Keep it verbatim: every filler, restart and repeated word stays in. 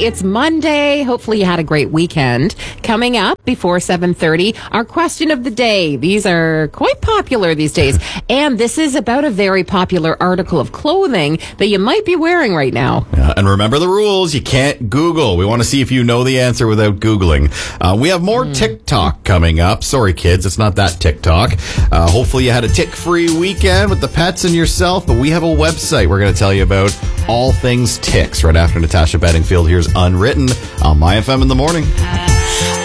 Thursday. It's Monday. Hopefully you had a great weekend. Coming up before seven thirty, our question of the day. These are quite popular these days. And this is about a very popular article of clothing that you might be wearing right now. Yeah, and remember the rules. You can't Google. We want to see if you know the answer without Googling. Uh, we have more mm. TikTok coming up. Sorry, kids. It's not that TikTok. Uh, hopefully you had a tick-free weekend with the pets and yourself. But we have a website we're going to tell you about all things ticks right after Natasha Bedingfield. Here's Unwritten on My F M in the morning.